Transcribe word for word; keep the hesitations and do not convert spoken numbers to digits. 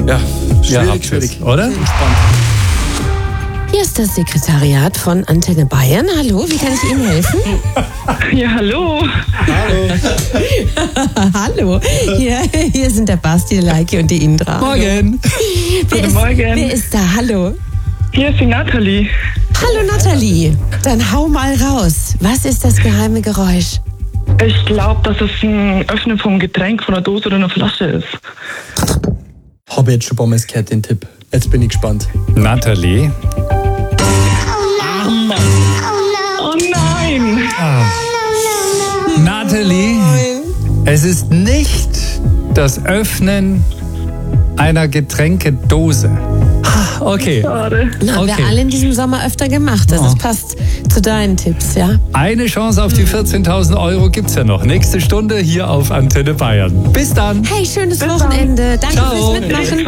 Ja, Ihr schwierig, habt schwierig. es, oder? Hier ist das Sekretariat von Antenne Bayern. Hallo, wie kann ich Ihnen helfen? Ja, hallo. Hallo, hier, hier sind der Basti, der Leike und die Indra. Morgen. Wer Guten ist, Morgen. Wer ist da? Hallo. Hier ist die Nathalie. Hallo Nathalie. Dann hau mal raus. Was ist das geheime Geräusch? Ich glaube, dass es ein Öffnen vom Getränk, von einer Dose oder einer Flasche ist. Habe jetzt schon ein paar Mal gehört, den Tipp. Jetzt bin ich gespannt. Nathalie. Oh nein! Nathalie, es ist nicht das Öffnen einer Getränkedose. Ah, okay. Schade. Na, haben Okay. wir alle in diesem Sommer öfter gemacht. Also es passt zu deinen Tipps, ja? Eine Chance auf die vierzehntausend Euro gibt's ja noch. Nächste Stunde hier auf Antenne Bayern. Bis dann. Hey, schönes Wochenende. Danke Ciao. fürs Mitmachen.